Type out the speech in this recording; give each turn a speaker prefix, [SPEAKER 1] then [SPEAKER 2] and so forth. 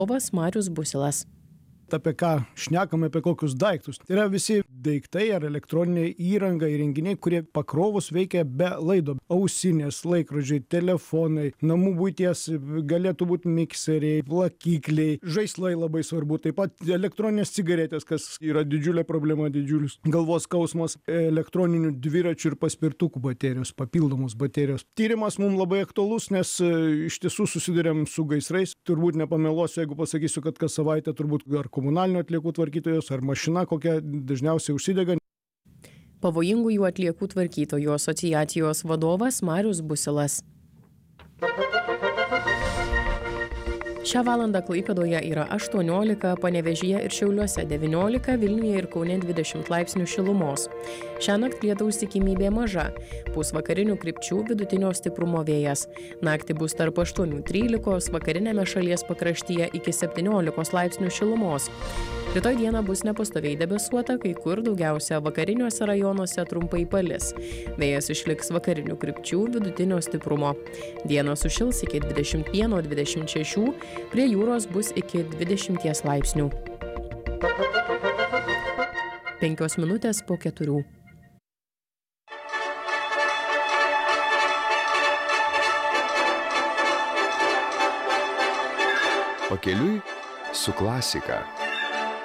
[SPEAKER 1] vadovas Marius Busilas.
[SPEAKER 2] Apie ką šnekame, apie kokius daiktus. Tai yra visi daiktai ar elektroniniai įranga įrenginiai, kurie pakrovus veikia be laido. Ausinės, laikrodžiai, telefonai, namų buities, galėtų būti mikseriai, plakikliai, žaislai labai svarbu. Taip pat elektroninės cigaretės, kas yra didžiulė problema, didžiulis galvos skausmas, elektroninių dviračių ir paspirtukų baterijos, papildomos baterijos. Tyrimas mums labai aktualus, nes iš tiesų susidurėm su gaisrais. Turbūt nepameluosiu, jeigu pasakysiu, kad kas savaitę turbūt ar komunalinių atliekų tvarkytojos ar mašina kokia dažniausiai užsidega.
[SPEAKER 1] Pavojingųjų atliekų tvarkytojų asociacijos vadovas Marius Busilas. Šią valandą Klaipėdoje yra 18, Panevėžyje ir Šiauliuose 19, Vilniuje ir Kaune 20 laipsnių šilumos. Šiąnakt lietaus tikimybė maža, pūs vakarinių krypčių vidutinio stiprumo vėjas. Naktį bus tarp 8–13, vakarinėme šalies pakraštyje iki 17 laipsnių šilumos. Rytoj dieną bus nepastoviai debesuota, kai kur daugiausia vakariniuose rajonuose trumpai palis. Vėjas išliks vakarinių krypčių vidutinio stiprumo. Dieną sušils iki 21–26, prie jūros bus iki 20 laipsnių. 5 minutės po 4.
[SPEAKER 3] Pakeliui su klasika.